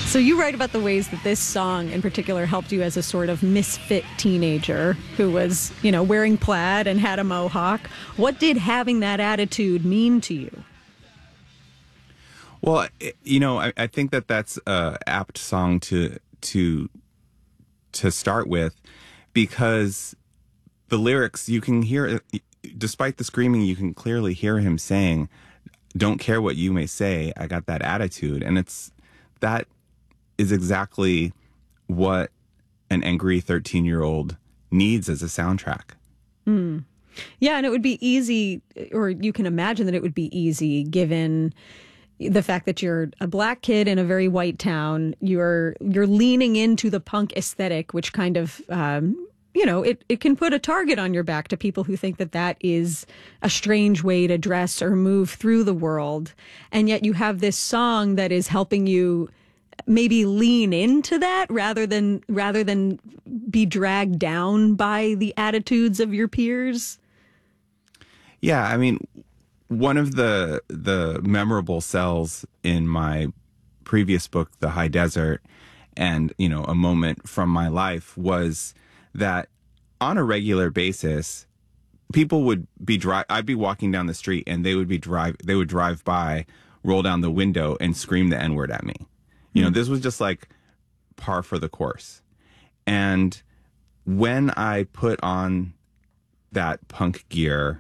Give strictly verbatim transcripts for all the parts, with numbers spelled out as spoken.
So you write about the ways that this song in particular helped you as a sort of misfit teenager who was, you know, wearing plaid and had a mohawk. What did having that attitude mean to you? Well, you know, I, I think that that's a apt song to to to start with, because the lyrics, you can hear, despite the screaming, you can clearly hear him saying, "Don't care what you may say, I got that attitude." And it's that is exactly what an angry thirteen-year-old needs as a soundtrack. Mm. Yeah, and it would be easy, or you can imagine that it would be easy given the fact that you're a black kid in a very white town. You're you're leaning into the punk aesthetic, which kind of, um, you know, it, it can put a target on your back to people who think that that is a strange way to dress or move through the world. And yet you have this song that is helping you maybe lean into that rather than rather than be dragged down by the attitudes of your peers. Yeah, I mean, one of the the memorable cells in my previous book, The High Desert, and, you know, a moment from my life was that on a regular basis, people would be drive. I'd be walking down the street, and they would be drive. They would drive by, roll down the window, and scream the N-word at me. You know, this was just like par for the course. And when I put on that punk gear,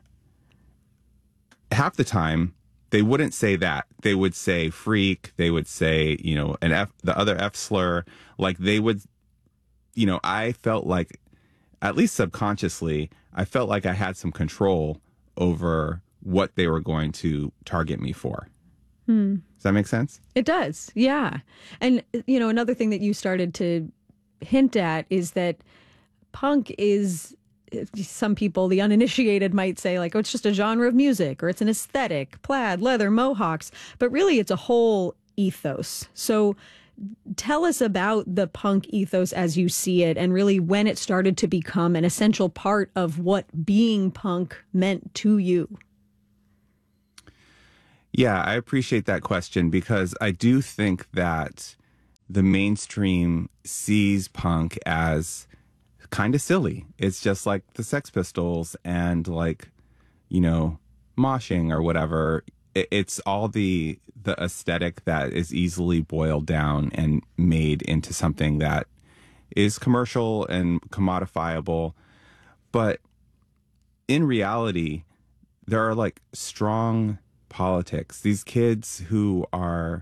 half the time they wouldn't say that. They would say freak. They would say, you know, an F, the other F slur. Like they would, you know, I felt like, at least subconsciously, I felt like I had some control over what they were going to target me for. Hmm. Does that make sense? It does, yeah. And, you know, another thing that you started to hint at is that punk is, some people, the uninitiated, might say, like, oh, it's just a genre of music, or it's an aesthetic, plaid, leather, mohawks. But really, it's a whole ethos. So tell us about the punk ethos as you see it, and really when it started to become an essential part of what being punk meant to you. Yeah, I appreciate that question, because I do think that the mainstream sees punk as kind of silly. It's just like the Sex Pistols and, like, you know, moshing or whatever. It's all the the aesthetic that is easily boiled down and made into something that is commercial and commodifiable. But in reality, there are, like, strong politics. These kids who are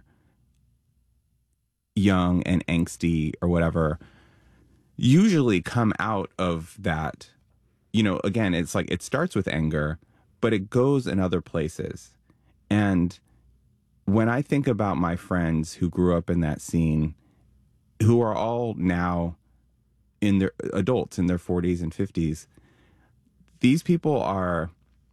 young and angsty or whatever usually come out of that, you know, again, it's like it starts with anger, but it goes in other places. And when I think about my friends who grew up in that scene, who are all now in their adults in their forties and fifties, these people are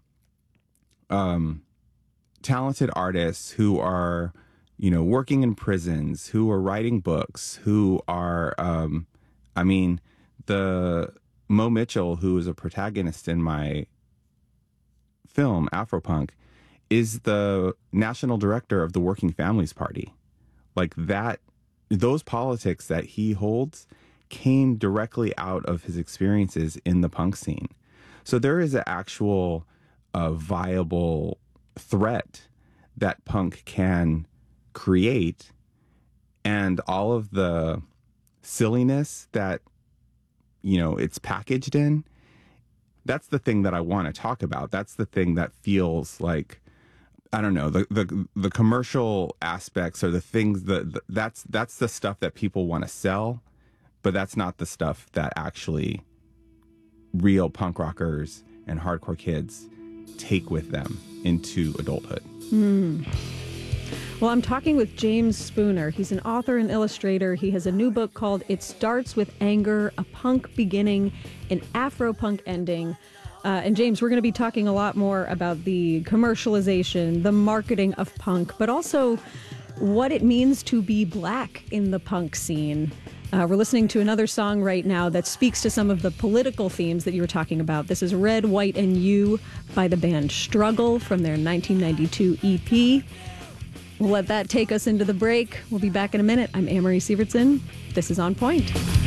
um talented artists who are, you know, working in prisons, who are writing books, who are, um, I mean, the Mo Mitchell, who is a protagonist in my film, Afropunk, is the national director of the Working Families Party. Like that, those politics that he holds came directly out of his experiences in the punk scene. So there is an actual uh, viable threat that punk can create, and all of the silliness that, you know, it's packaged in, that's the thing that I want to talk about. That's the thing that feels like, I don't know, the the, the commercial aspects, or the things that, that's that's the stuff that people want to sell, but that's not the stuff that actually real punk rockers and hardcore kids take with them into adulthood. Mm. Well, I'm talking with James Spooner. He's an author and illustrator. He has a new book called It Starts With Anger, A Punk Beginning, an Afro-Punk Ending. Uh, and James, we're going to be talking a lot more about the commercialization, the marketing of punk, but also what it means to be black in the punk scene. Uh, we're listening to another song right now that speaks to some of the political themes that you were talking about. This is Red, White, and You by the band Struggle from their nineteen ninety-two E P. We'll let that take us into the break. We'll be back in a minute. I'm Amory Sievertson. This is On Point.